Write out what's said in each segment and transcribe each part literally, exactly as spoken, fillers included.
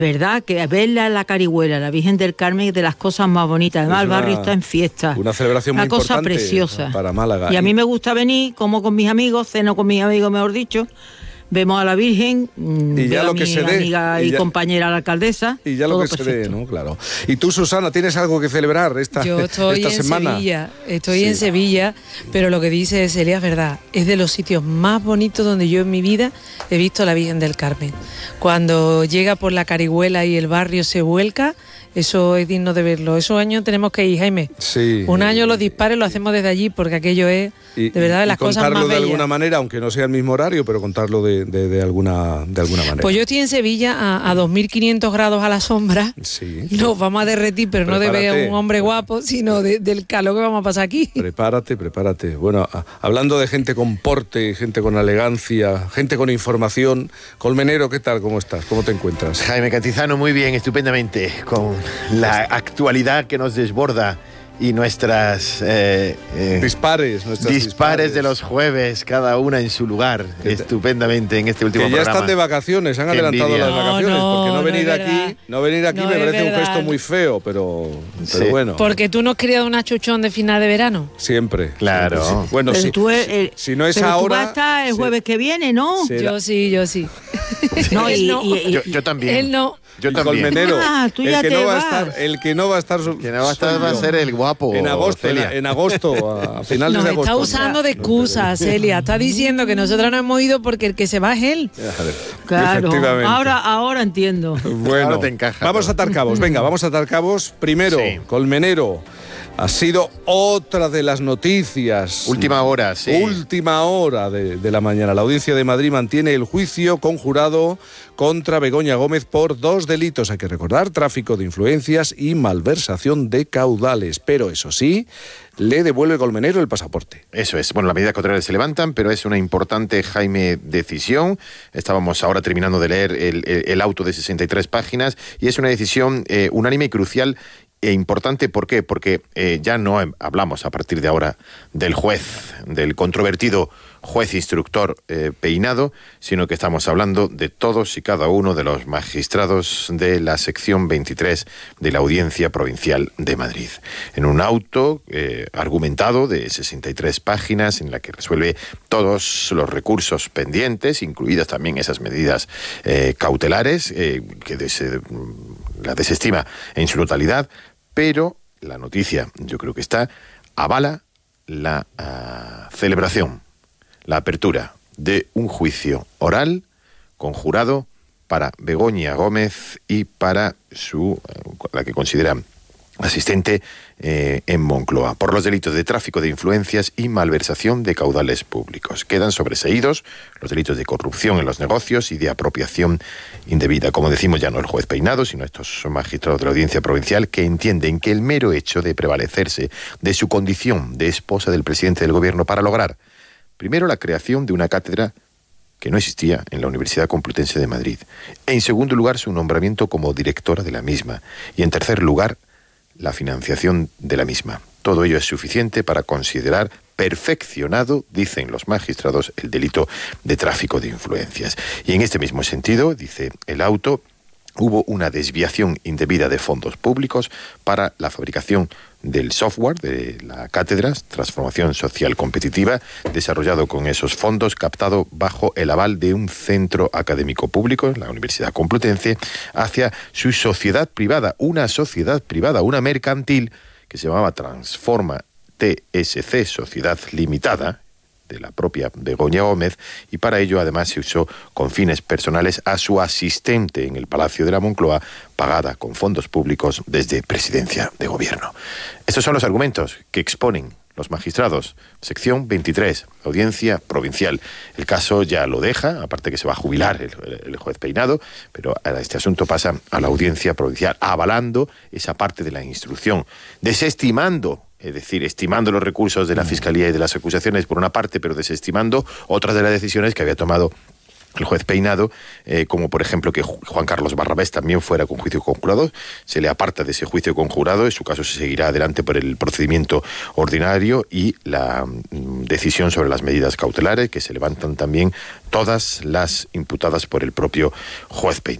verdad que verla en la Carihuela, la Virgen del Carmen, es de las cosas más bonitas. Además, una, el barrio está en fiesta. Una celebración muy importante. Una cosa preciosa. Para Málaga. Y a mí me gusta venir, como con mis amigos, ceno con mis amigos, mejor dicho. Vemos a la Virgen, y ya lo a que mi se dé, amiga y, y ya, compañera la alcaldesa. Y ya lo que perfecto. se dé, ¿no? Claro. Y tú, Susana, ¿tienes algo que celebrar esta, Yo estoy esta en semana? Sevilla, estoy sí. en Sevilla, pero lo que dice Celia es verdad. Es de los sitios más bonitos donde yo en mi vida he visto a la Virgen del Carmen. Cuando llega por la Carihuela y el barrio se vuelca, eso es digno de verlo. Esos años tenemos que ir, Jaime. Sí. Un año los dispares lo hacemos desde allí, porque aquello es y, de verdad de las cosas más bellas. Contarlo de alguna manera, aunque no sea el mismo horario, pero contarlo de, de, de, alguna, de alguna manera. Pues yo estoy en Sevilla a, a dos mil quinientos grados a la sombra. Sí. Nos vamos a derretir, pero prepárate. No de ver a un hombre guapo, sino de, del calor que vamos a pasar aquí. Prepárate, prepárate. Bueno, a, hablando de gente con porte, gente con elegancia, gente con información. Colmenero, ¿qué tal? ¿Cómo estás? ¿Cómo te encuentras? Jaime Cantizano, muy bien, estupendamente, con la actualidad que nos desborda y nuestras eh, eh, dispares, nuestras dispares, dispares de los jueves, cada una en su lugar, estupendamente en este último que ya programa. están de vacaciones, han adelantado envidia. las vacaciones, no, porque no, no venir es aquí, no venir aquí no me parece verdad. un gesto muy feo, pero, pero sí. bueno. Porque tú no has querido una chuchón de final de verano. Siempre. Claro. Siempre, sí. Bueno, pero si, tú el, el, si no es pero ahora. Tú vas a estar el jueves sí. que viene, ¿no? Sí, yo sí, yo sí. No, y, no. Y, y, yo, yo también. Él no. Yo también. Colmenero, ah, tú ya el, que te no va vas. a estar, el que no va a estar, el que no va a estar va a ser el guapo. En agosto, en, en agosto, a finales Nos de agosto. está usando de excusa, Celia. Está diciendo que nosotros no hemos ido porque el que se va es él. Claro. Ahora, ahora entiendo. Bueno, ahora te encaja, vamos ¿no? a atar cabos. Venga, vamos a atar cabos. Primero, sí. Colmenero. Ha sido otra de las noticias. Última hora, sí. Última hora de, de la mañana. La Audiencia de Madrid mantiene el juicio conjurado contra Begoña Gómez por dos delitos. Hay que recordar, tráfico de influencias y malversación de caudales. Pero eso sí, le devuelve Colmenero el pasaporte. Eso es. Bueno, las medidas cautelares se levantan, pero es una importante, Jaime, decisión. Estábamos ahora terminando de leer el, el, el auto de sesenta y tres páginas y es una decisión eh, unánime y crucial e importante. ¿Por qué? Porque eh, ya no hablamos a partir de ahora del juez, del controvertido juez instructor eh, Peinado, sino que estamos hablando de todos y cada uno de los magistrados de la sección veintitrés de la Audiencia Provincial de Madrid. En un auto eh, argumentado de sesenta y tres páginas en la que resuelve todos los recursos pendientes, incluidas también esas medidas eh, cautelares eh, que des, eh, la desestima en su totalidad, pero la noticia, yo creo que está, avala la uh, celebración, la apertura de un juicio oral conjurado para Begoña Gómez y para su, la que considera asistente eh, en Moncloa, por los delitos de tráfico de influencias y malversación de caudales públicos. Quedan sobreseídos los delitos de corrupción en los negocios y de apropiación indebida. Como decimos, ya no el juez Peinado, sino estos magistrados de la Audiencia Provincial que entienden que el mero hecho de prevalecerse de su condición de esposa del presidente del gobierno para lograr, primero, la creación de una cátedra que no existía en la Universidad Complutense de Madrid, en segundo lugar, su nombramiento como directora de la misma, y en tercer lugar, la financiación de la misma. Todo ello es suficiente para considerar perfeccionado, dicen los magistrados, el delito de tráfico de influencias. Y en este mismo sentido, dice el auto, hubo una desviación indebida de fondos públicos para la fabricación del software de la cátedra, Transformación Social Competitiva, desarrollado con esos fondos, captado bajo el aval de un centro académico público, la Universidad Complutense, hacia su sociedad privada, una sociedad privada, una mercantil, que se llamaba Transforma T S C, Sociedad Limitada, de la propia Begoña Gómez, y para ello además se usó con fines personales a su asistente en el Palacio de la Moncloa, pagada con fondos públicos desde Presidencia de Gobierno. Estos son los argumentos que exponen los magistrados, sección veintitrés, Audiencia Provincial. El caso ya lo deja, aparte que se va a jubilar el, el juez Peinado, pero este asunto pasa a la Audiencia Provincial, avalando esa parte de la instrucción, desestimando, es decir, estimando los recursos de la Fiscalía y de las acusaciones por una parte, pero desestimando otras de las decisiones que había tomado el juez Peinado, eh, como por ejemplo que Juan Carlos Barrabés también fuera con juicio conjurado. Se le aparta de ese juicio conjurado, en su caso se seguirá adelante por el procedimiento ordinario, y la mm, decisión sobre las medidas cautelares, que se levantan también todas las imputadas por el propio juez Peinado.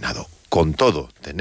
con todo.